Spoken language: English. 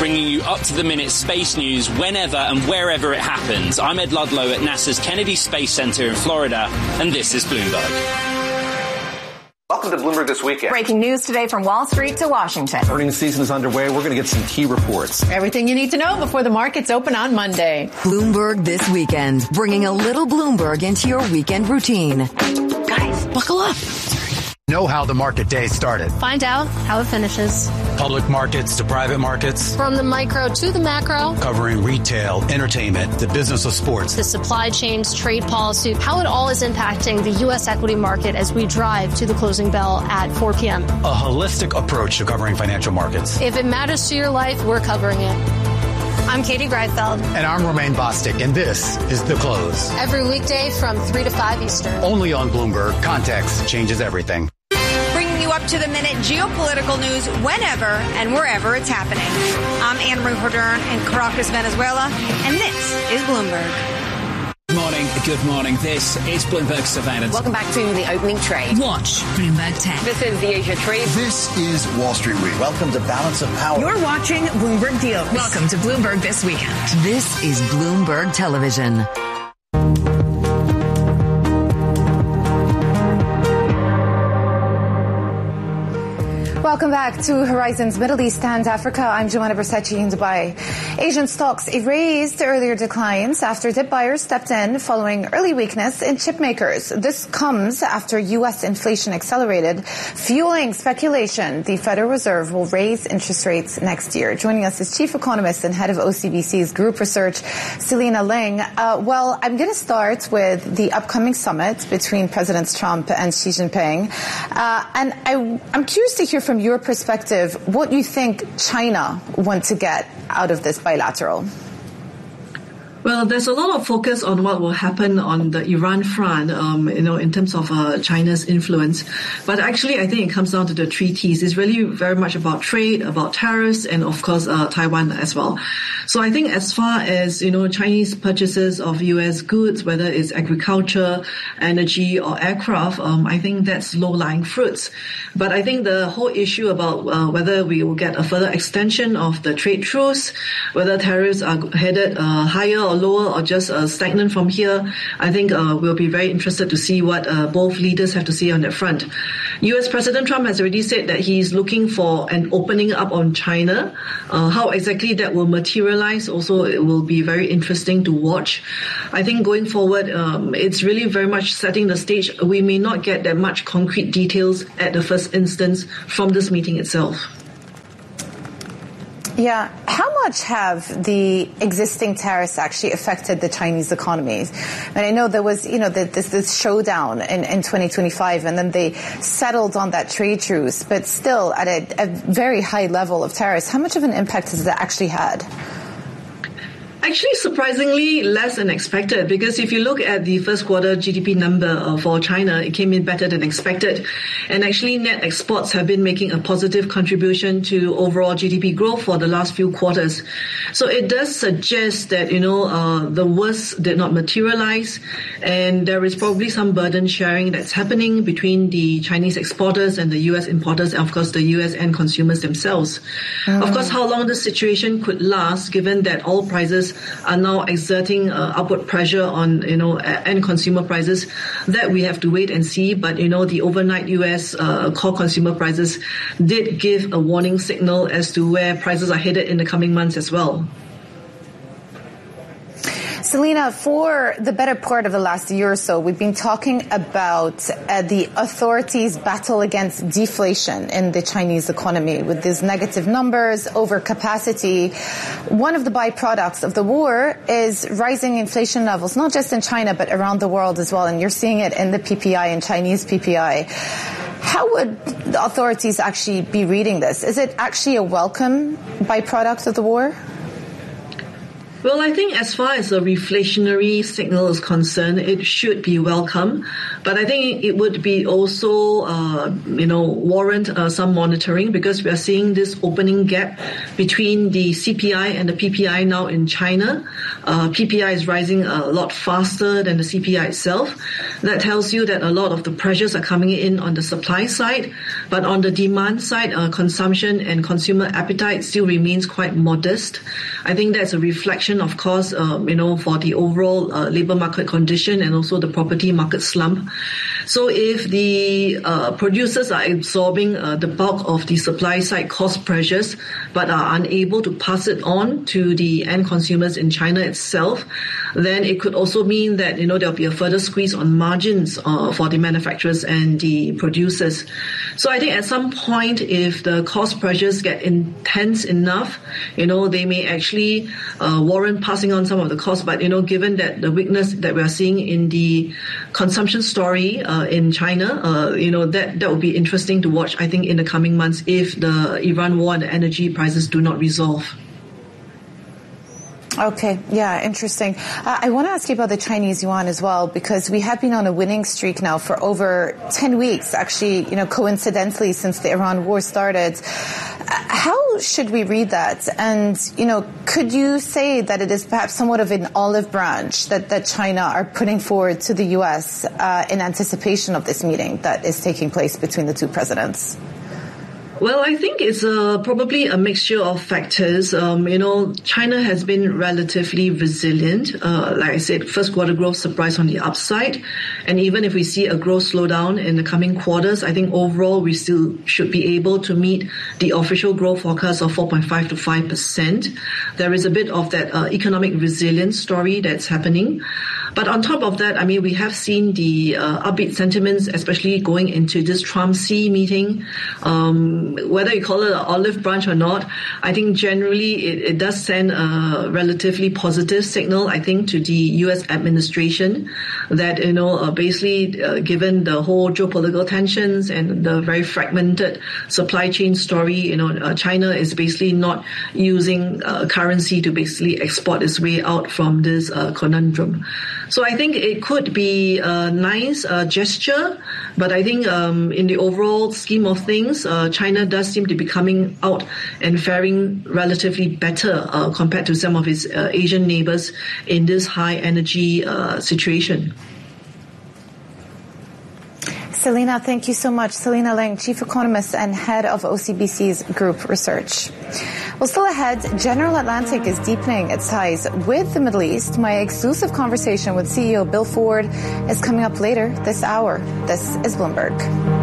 bringing you up-to-the-minute space news whenever and wherever it happens. I'm Ed Ludlow at NASA's Kennedy Space Center in Florida, and this is Bloomberg. Welcome to Bloomberg This Weekend. Breaking news today from Wall Street to Washington. Earnings season is underway. We're going to get some key reports. Everything you need to know before the markets open on Monday. Bloomberg This Weekend, bringing a little Bloomberg into your weekend routine. Guys, buckle up. Know how the market day started. Find out how it finishes. Public markets to private markets. From the micro to the macro. Covering retail, entertainment, the business of sports. The supply chains, trade policy, how it all is impacting the U.S. equity market as we drive to the closing bell at 4 p.m. A holistic approach to covering financial markets. If it matters to your life, we're covering it. I'm Katie Greifeld. And I'm Romaine Bostic, and this is The Close. Every weekday from 3 to 5 Eastern. Only on Bloomberg. Context changes everything. Bringing you up-to-the-minute geopolitical news whenever and wherever it's happening. I'm Anne-Marie Hordern in Caracas, Venezuela, and this is Bloomberg. Good morning. This is Bloomberg Surveillance. Welcome back to the opening trade. Watch Bloomberg Tech. This is the Asia Trade. This is Wall Street Week. Welcome to Balance of Power. You're watching Bloomberg Deals. Welcome to Bloomberg This Weekend. This is Bloomberg Television. Welcome back to Horizons Middle East and Africa. I'm Joanna Bersachi in Dubai. Asian stocks erased earlier declines after dip buyers stepped in following early weakness in chip makers. This comes after U.S. inflation accelerated, fueling speculation the Federal Reserve will raise interest rates next year. Joining us is Chief Economist and Head of OCBC's Group Research, Selena Ling. Well, I'm going to start with the upcoming summit between Presidents Trump and Xi Jinping. And I'm curious to hear from your perspective what you think China want to get out of this bilateral. Well, there's a lot of focus on what will happen on the Iran front, in terms of China's influence. But actually, I think it comes down to the treaties. It's really very much about trade, about tariffs, and of course, Taiwan as well. So I think as far as, Chinese purchases of U.S. goods, whether it's agriculture, energy, or aircraft, I think that's low-lying fruits. But I think the whole issue about whether we will get a further extension of the trade truce, whether tariffs are headed higher or lower or just stagnant from here, I think we'll be very interested to see what both leaders have to say on that front. U.S. President Trump has already said that he's looking for an opening up on China. How exactly that will materialize also, it will be very interesting to watch. I think going forward, it's really very much setting the stage. We may not get that much concrete details at the first instance from this meeting itself. Yeah. How much have the existing tariffs actually affected the Chinese economy? And I know there was, this showdown in 2025, and then they settled on that trade truce, but still at a very high level of tariffs. How much of an impact has that actually had? Actually, surprisingly less than expected, because if you look at the first quarter GDP number for China, it came in better than expected. And actually, net exports have been making a positive contribution to overall GDP growth for the last few quarters. So it does suggest that, the worst did not materialize, and there is probably some burden sharing that's happening between the Chinese exporters and the U.S. importers, and of course, the U.S. end consumers themselves. Of course, how long this situation could last, given that all prices are now exerting upward pressure on, end consumer prices, that we have to wait and see. But, the overnight U.S. core consumer prices did give a warning signal as to where prices are headed in the coming months as well. Selena, for the better part of the last year or so, we've been talking about the authorities' battle against deflation in the Chinese economy with these negative numbers, overcapacity. One of the byproducts of the war is rising inflation levels, not just in China, but around the world as well. And you're seeing it in the PPI and Chinese PPI. How would the authorities actually be reading this? Is it actually a welcome byproduct of the war? Well, I think as far as the reflationary signal is concerned, it should be welcome. But I think it would be also, warrant some monitoring, because we are seeing this opening gap between the CPI and the PPI now in China. PPI is rising a lot faster than the CPI itself. That tells you that a lot of the pressures are coming in on the supply side. But on the demand side, consumption and consumer appetite still remains quite modest. I think that's a reflection, of course, for the overall labor market condition and also the property market slump. So if the producers are absorbing the bulk of the supply side cost pressures, but are unable to pass it on to the end consumers in China itself, then it could also mean that, there'll be a further squeeze on margins for the manufacturers and the producers. So I think at some point, if the cost pressures get intense enough, they may actually warrant passing on some of the costs. But, given that the weakness that we are seeing in the consumption story in China, that will be interesting to watch, I think, in the coming months if the Iran war and the energy prices do not resolve. Okay. Yeah. Interesting. I want to ask you about the Chinese yuan as well, because we have been on a winning streak now for over 10 weeks, actually, coincidentally, since the Iran war started. How should we read that? And, could you say that it is perhaps somewhat of an olive branch that China are putting forward to the U.S. In anticipation of this meeting that is taking place between the two presidents? Well, I think it's probably a mixture of factors. China has been relatively resilient. Like I said, first quarter growth surprised on the upside. And even if we see a growth slowdown in the coming quarters, I think overall we still should be able to meet the official growth forecast of 4.5 to 5%. There is a bit of that economic resilience story that's happening. But on top of that, we have seen the upbeat sentiments, especially going into this Trump-Xi meeting. Whether you call it an olive branch or not, I think generally it does send a relatively positive signal, I think, to the U.S. administration that, basically given the whole geopolitical tensions and the very fragmented supply chain story, China is basically not using currency to basically export its way out from this conundrum. So I think it could be a nice gesture, but I think in the overall scheme of things, China does seem to be coming out and faring relatively better compared to some of its Asian neighbors in this high energy situation. Selena, thank you so much. Selena Lang, Chief Economist and Head of OCBC's Group Research. Well, still ahead, General Atlantic is deepening its ties with the Middle East. My exclusive conversation with CEO Bill Ford is coming up later this hour. This is Bloomberg.